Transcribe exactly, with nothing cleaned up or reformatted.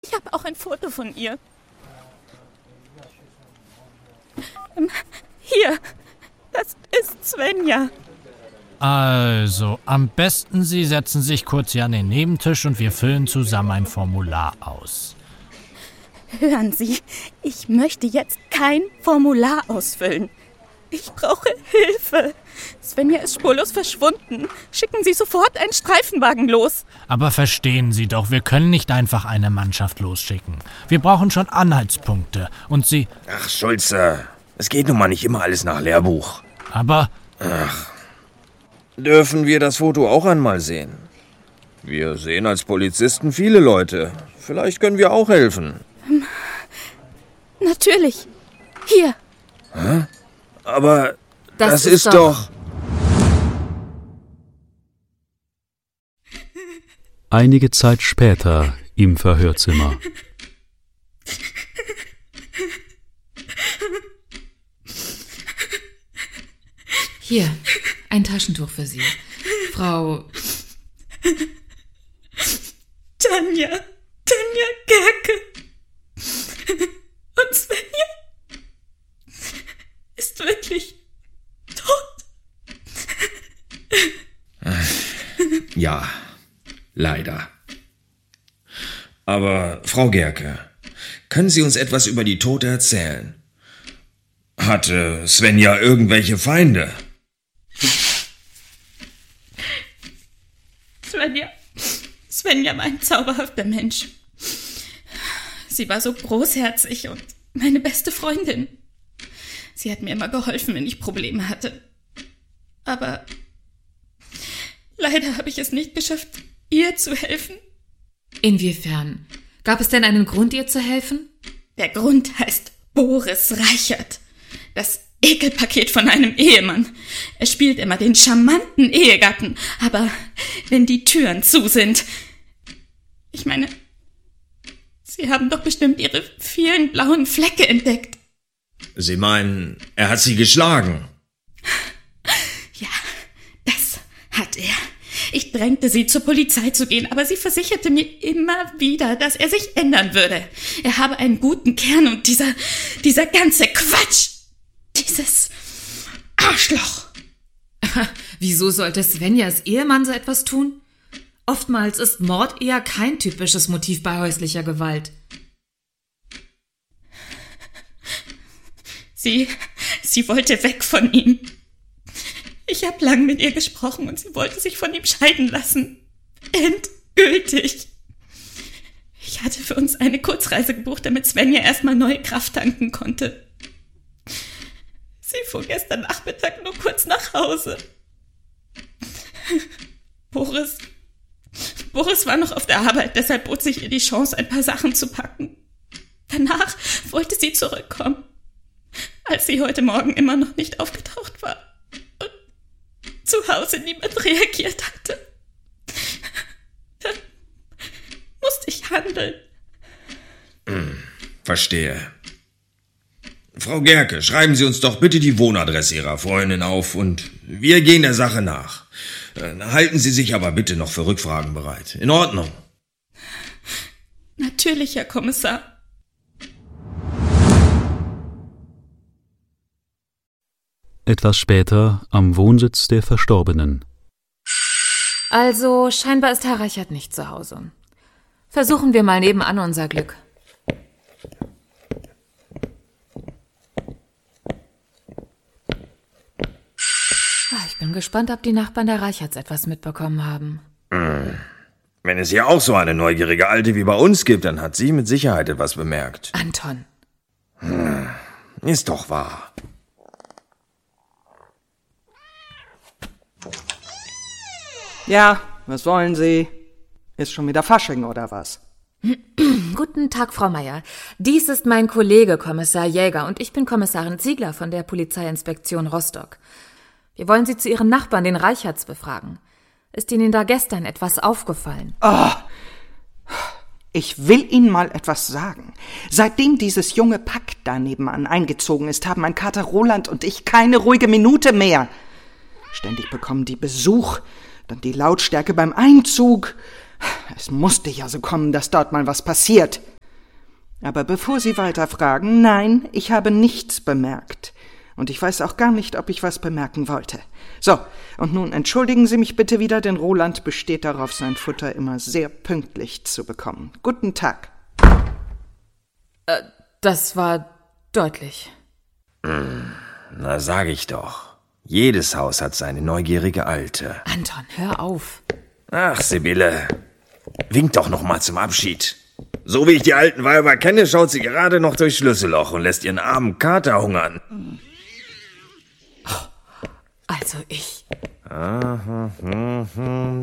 Ich habe auch ein Foto von ihr. Ähm, hier, das ist Svenja. Also, am besten Sie setzen sich kurz hier an den Nebentisch und wir füllen zusammen ein Formular aus. Hören Sie, ich möchte jetzt kein Formular ausfüllen. Ich brauche Hilfe. Svenja ist spurlos verschwunden. Schicken Sie sofort einen Streifenwagen los. Aber verstehen Sie doch, wir können nicht einfach eine Mannschaft losschicken. Wir brauchen schon Anhaltspunkte. Und Sie... Ach, Schulze, es geht nun mal nicht immer alles nach Lehrbuch. Aber... Ach, dürfen wir das Foto auch einmal sehen? Wir sehen als Polizisten viele Leute. Vielleicht können wir auch helfen. Natürlich. Hier. Hä? Aber das, das ist, ist doch... doch... Einige Zeit später im Verhörzimmer. Hier, ein Taschentuch für Sie. Frau... Tanja. Tanja Gerke. Und Svenja ist wirklich tot. Ja, leider. Aber, Frau Gerke, können Sie uns etwas über die Tote erzählen? Hatte Svenja irgendwelche Feinde? Svenja. Svenja war ein zauberhafter Mensch. Sie war so großherzig und meine beste Freundin. Sie hat mir immer geholfen, wenn ich Probleme hatte. Aber leider habe ich es nicht geschafft, ihr zu helfen. Inwiefern? Gab es denn einen Grund, ihr zu helfen? Der Grund heißt Boris Reichert. Das Ekelpaket von einem Ehemann. Er spielt immer den charmanten Ehegatten. Aber wenn die Türen zu sind... Ich meine, Sie haben doch bestimmt Ihre vielen blauen Flecke entdeckt. Sie meinen, er hat Sie geschlagen? Ja, das hat er. Ich drängte sie, zur Polizei zu gehen, aber sie versicherte mir immer wieder, dass er sich ändern würde. Er habe einen guten Kern und dieser, dieser ganze Quatsch, dieses Arschloch. Wieso sollte Svenjas Ehemann so etwas tun? Oftmals ist Mord eher kein typisches Motiv bei häuslicher Gewalt. Sie, sie wollte weg von ihm. Ich habe lang mit ihr gesprochen und sie wollte sich von ihm scheiden lassen. Endgültig. Ich hatte für uns eine Kurzreise gebucht, damit Svenja erstmal neue Kraft tanken konnte. Sie fuhr gestern Nachmittag nur kurz nach Hause. Boris, Boris war noch auf der Arbeit, deshalb bot sich ihr die Chance, ein paar Sachen zu packen. Danach wollte sie zurückkommen, als sie heute Morgen immer noch nicht aufgetaucht war und zu Hause niemand reagiert hatte. Dann musste ich handeln. Hm, verstehe. Frau Gerke, schreiben Sie uns doch bitte die Wohnadresse Ihrer Freundin auf und wir gehen der Sache nach. Halten Sie sich aber bitte noch für Rückfragen bereit. In Ordnung? Natürlich, Herr Kommissar. Etwas später am Wohnsitz der Verstorbenen. Also, scheinbar ist Herr Reichert nicht zu Hause. Versuchen wir mal nebenan unser Glück. Ich bin gespannt, ob die Nachbarn der Reicherts etwas mitbekommen haben. Hm. Wenn es hier auch so eine neugierige Alte wie bei uns gibt, dann hat sie mit Sicherheit etwas bemerkt. Anton. Hm. Ist doch wahr. Ja, was wollen Sie? Ist schon wieder Fasching oder was? Guten Tag, Frau Meier. Dies ist mein Kollege, Kommissar Jäger, und ich bin Kommissarin Ziegler von der Polizeiinspektion Rostock. Wir wollen Sie zu Ihren Nachbarn, den Reicherts, befragen. Ist Ihnen da gestern etwas aufgefallen? Oh, ich will Ihnen mal etwas sagen. Seitdem dieses junge Pack da nebenan eingezogen ist, haben mein Kater Roland und ich keine ruhige Minute mehr. Ständig bekommen die Besuch, dann die Lautstärke beim Einzug. Es musste ja so kommen, dass dort mal was passiert. Aber bevor Sie weiterfragen, nein, ich habe nichts bemerkt. Und ich weiß auch gar nicht, ob ich was bemerken wollte. So, und nun entschuldigen Sie mich bitte wieder, denn Roland besteht darauf, sein Futter immer sehr pünktlich zu bekommen. Guten Tag. Äh, das war deutlich. Na, sag ich doch. Jedes Haus hat seine neugierige Alte. Anton, hör auf. Ach, Sibylle, wink doch noch mal zum Abschied. So wie ich die alten Weiber kenne, schaut sie gerade noch durchs Schlüsselloch und lässt ihren armen Kater hungern. Also ich. Aha, aha.